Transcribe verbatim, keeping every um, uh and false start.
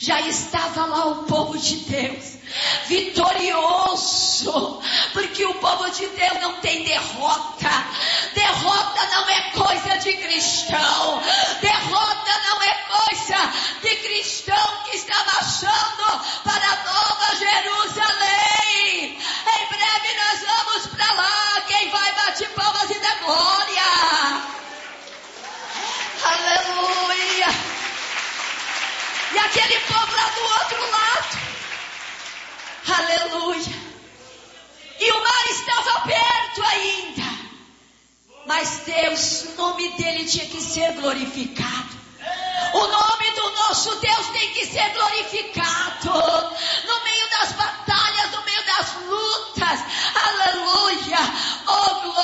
Já estava lá o povo de Deus, vitorioso, porque o povo de Deus não tem derrota. Derrota não é coisa de cristão. Derrota não é coisa de cristão que está marchando para a Nova Jerusalém. Em breve nós vamos para lá. Quem vai bate palmas e dá glória. Aleluia. E aquele povo lá do outro lado, aleluia, e o mar estava perto ainda, mas Deus, o nome dele tinha que ser glorificado. O nome do nosso Deus tem que ser glorificado no meio das batalhas, no meio das lutas, aleluia. Oh